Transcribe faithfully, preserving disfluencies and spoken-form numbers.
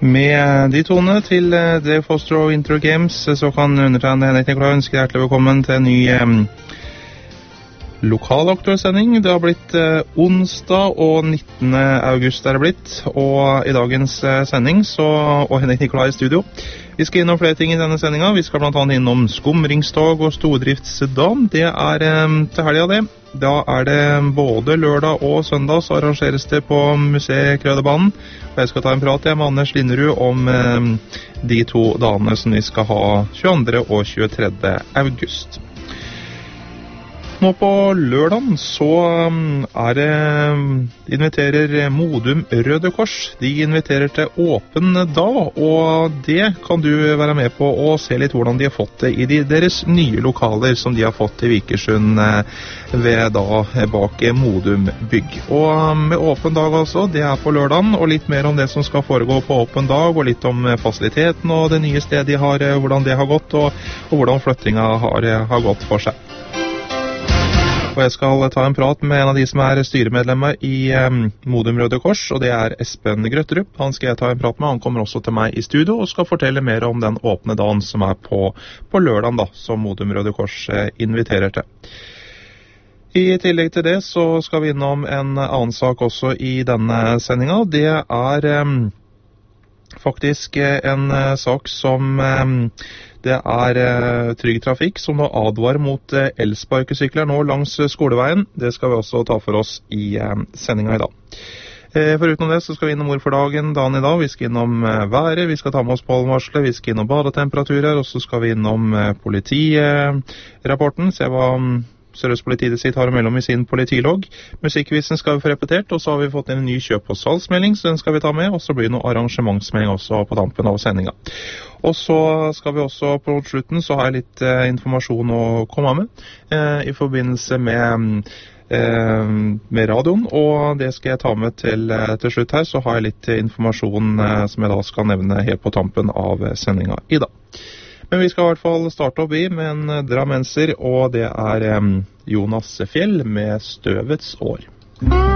Med de tonene til Dave Foster og Intro Games, så kan undertegnede Henrik Nikolai ønske hjertelig velkommen til en ny eh, lokalaktuell sending. Det har blitt eh, onsdag og nittende august er det blitt, og i dagens eh, sending så, og Henrik Nikolai i studio. Vi skal innom flere ting i denne sendingen. Vi skal blant annet innom skumringstog og stordriftsdag. Det er eh, til helga det. Da er det både lørdag og søndag så arrangeres det på Museet Krøderbanen. Og jeg skal ta en prat med Anders Linderud om eh, de to dagene som vi skal ha tjueandre og tjuetredje august. Nå på lørdagen så er det, inviterer Modum Røde Kors. De inviterer til åpen dag, og det kan du være med på og se litt hvordan de har fått det i de, deres nye lokaler som de har fått i Vikersund ved da bak Modum Bygg. Og med åpen dag altså, det er på lørdagen, og litt mer om det som skal foregå på åpen dag, og litt om fasiliteten og det nye stedet de har, hvordan det har gått, og, og hvordan flyttingen har, har gått for seg. Og jeg skal ta en prat med en av de som er styremedlemmer i um, Modum Røde Kors, og det er Espen Grøtterup. Han skal jeg ta en prat med, han kommer også til meg i studio og skal fortelle mer om den åpne dagen som er på, på lørdagen da, som Modum Røde Kors eh, inviterer til. I tillegg til det så skal vi innom en annen sak også i denne sendingen. Det er um, faktisk en uh, sak som... Um, Det er eh, Trygg Trafikk som nå advarer mot eh, elsparkesykler nå langs eh, skoleveien. Det skal vi også ta for oss i eh, sendingen i dag. Eh, foruten det så skal vi innom ord for dagen, dagen i dag. Vi skal innom eh, været, vi skal ta med oss pollenvarsler, vi skal innom badetemperaturer, og så skal vi innom eh, politirapporten, se hva um, Sørøst politidistrikt har å melde om i sin politilogg. Musikkvisen skal vi få repetert, og så har vi fått en ny kjøp- og salgsmelding, så den skal vi ta med, og så blir det noe arrangementsmelding også på tampen av sendingen. Og så skal vi også på slutten, så har jeg litt eh, informasjon å komme med eh, i forbindelse med, eh, med radioen, og det skal jeg ta med til, eh, til slutt her, så har jeg litt informasjon eh, som jeg da skal nevne helt på tampen av sendingen i dag. Men vi skal i hvert fall starte opp i med en drammenser, og det er eh, Jonas Fjell med Støvets år.